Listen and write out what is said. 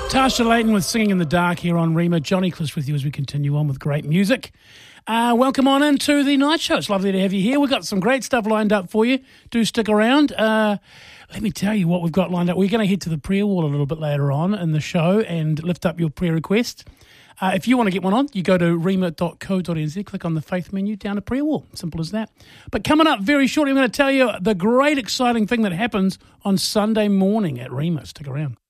Tasha Layton with Singing in the Dark here on Rima. Johnny Cliss with you as we continue on with great music. Welcome on into the night show. It's lovely to have you here. We've got some great stuff lined up for you. Do stick around. Let me tell you what we've got lined up. We're going to head to the prayer wall a little bit later on in the show and lift up your prayer request. If you want to get one on, you go to rima.co.nz, click on the faith menu down to prayer wall. Simple as that. But coming up very shortly, I'm going to tell you the great exciting thing that happens on Sunday morning at Rima. Stick around.